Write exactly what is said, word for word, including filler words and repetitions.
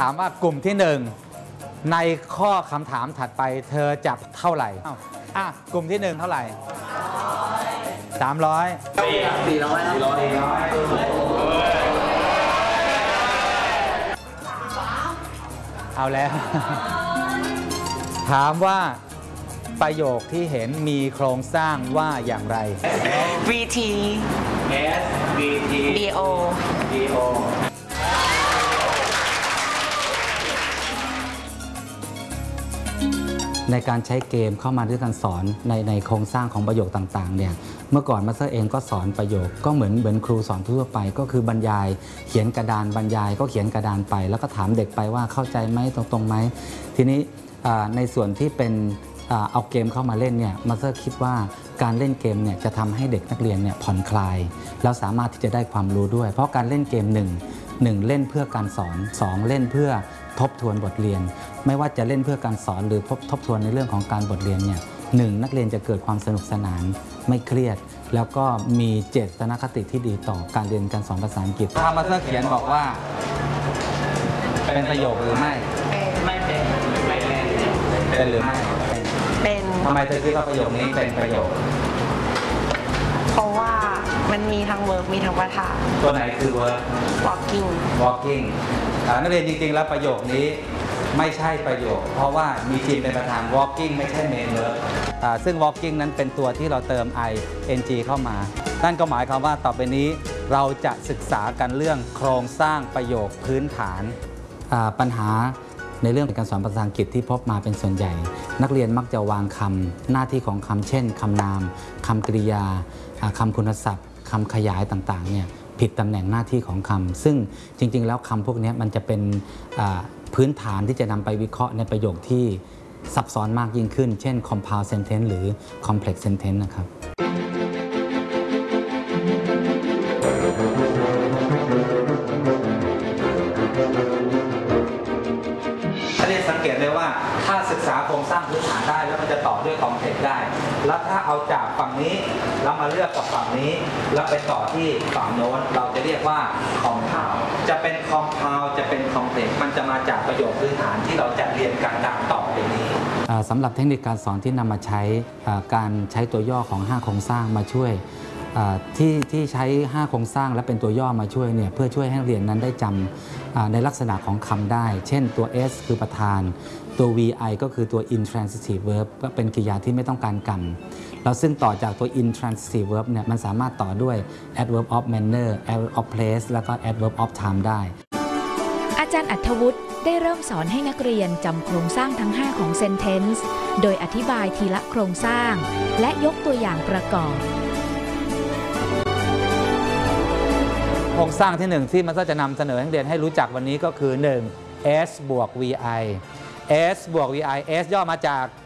ามว่ากลุ่มที่หนึ่งในข้อคำถามถัดไปเธอจับเท่าไหร่อ่ะกลุ่มที่หนึ่งเท่าไหร่สามร้อยสี่ร้อยสี่ร้อยเอาแล้วถามว่าประโยคที่เห็นมีโครงสร้างว่าอย่างไรวี ที S V T D O D O ในการใช้เกมเข้ามาด้วยการสอนในในโครงสร้างของประโยคต่างๆเนี่ยเมื่อก่อนมาสเตอร์เองก็สอนประโยคก็เหมือนเหมือนครูสอนทั่วไปก็คือบรรยายเขียนกระดานบรรยายก็เขียนกระดานไปแล้วก็ถามเด็กไปว่าเข้าใจไหมตรงๆไหมทีนี้ในส่วนที่เป็นเอาเกมเข้ามาเล่นเนี่ยมาสเตอร์คิดว่าการเล่นเกมเนี่ยจะทำให้เด็กนักเรียนเนี่ยผ่อนคลายแล้วสามารถที่จะได้ความรู้ด้วยเพราะการเล่นเกมหนึ่งหนึ่งเล่นเพื่อการสอนสองเล่นเพื่อทบทวนบทเรียนไม่ว่าจะเล่นเพื่อการสอนหรือทบทวนในเรื่องของการบทเรียนเนี่ยหนึ่งนักเรียนจะเกิดความสนุกสนานไม่เครียดแล้วก็มีเจตนาคติที่ดีต่อการเรียนการสอนภาษาอังกฤษถ้ามาสเตอร์เขียนบอกว่าเป็นประโยคหรือไม่ไม่เป็นไม่เป็นเป็นหรือไม่เป็นทำไมเธอคิดว่าประโยคนี้เป็นประโยคเพราะว่ามันมีทั้ง verb มีทั้งประธานตัวไหนคือ verb walking walking นักเรียนจริงๆแล้วประโยคนี้ไม่ใช่ประโยคเพราะว่ามีทีมเป็นประธาน walking ไม่ใช่ main verb ซึ่ง walking นั้นเป็นตัวที่เราเติม ing เข้ามานั่นก็หมายความว่าต่อไปนี้เราจะศึกษากันเรื่องโครงสร้างประโยคพื้นฐานปัญหาในเรื่องการสอนภาษาอังกฤษที่พบมาเป็นส่วนใหญ่นักเรียนมักจะวางคำหน้าที่ของคำเช่นคำนามคำกริยาคำคุณศัพท์คำขยายต่างๆเนี่ยผิดตำแหน่งหน้าที่ของคำซึ่งจริงๆแล้วคำพวกนี้มันจะเป็นพื้นฐานที่จะนำไปวิเคราะห์ในประโยคที่ซับซ้อนมากยิ่งขึ้นเช่น compound sentence หรือ complex sentence นะครับสังเกตเลยว่าถ้าศึกษาโครงสร้างพื้นฐานได้แล้วมันจะต่อด้วยคอมเพล็กซ์ได้แล้วถ้าเอาจากฝั่งนี้แล้วมาเลือกกับฝั่งนี้แล้วไปต่อที่ฝั่งโน้นเราจะเรียกว่าคอมเพลซ์จะเป็นคอมเพลซ์จะเป็นคอมเพล็กซ์มันจะมาจากประโยคพื้นฐานที่เราจะเรียนกันดังต่อไปนี้สำหรับเทคนิคการสอนที่นำมาใช้การใช้ตัวย่อของห้าโครงสร้างมาช่วยที่ที่ใช้ห้าโครงสร้างและเป็นตัวย่อมาช่วยเนี่ยเพื่อช่วยให้นักเรียนนั้นได้จำในลักษณะของคำได้เช่นตัว S คือประธานตัว วี ไอ ก็คือตัว intransitive verb ก็เป็นกริยาที่ไม่ต้องการกรรมแล้วซึ่งต่อจากตัว intransitive verb เนี่ยมันสามารถต่อด้วย adverb of manner adverb of place แล้วก็ adverb of time ได้อาจารย์อัธวุฒิได้เริ่มสอนให้นักเรียนจำโครงสร้างทั้งห้าของ sentence โดยอธิบายทีละโครงสร้างและยกตัวอย่างประกอบโครงสร้างที่หนึ่งที่มันก็จะนำเสนอให้นักเรียนให้รู้จักวันนี้ก็คือหนึ่ง S บวก วี ไอ S บวก วี ไอ S ย่อมาจาก